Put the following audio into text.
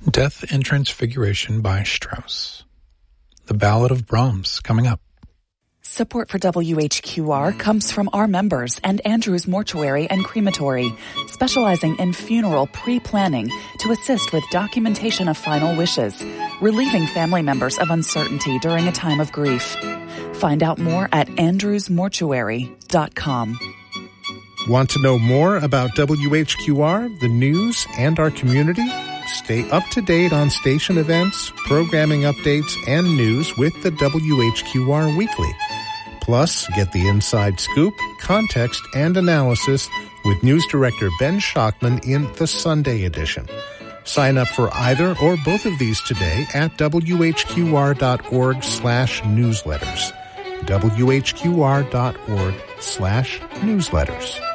Death and Transfiguration by Strauss. The Ballad of Brahms coming up. Support for WHQR comes from our members and Andrews Mortuary and Crematory, specializing in funeral pre-planning to assist with documentation of final wishes, relieving family members of uncertainty during a time of grief. Find out more at andrewsmortuary.com. Want to know more about WHQR, the news, and our community? Stay up to date on station events, programming updates, and news with the WHQR Weekly. Plus, get the inside scoop, context, and analysis with News Director Ben Schachman in the Sunday edition. Sign up for either or both of these today at whqr.org/newsletters. whqr.org/newsletters.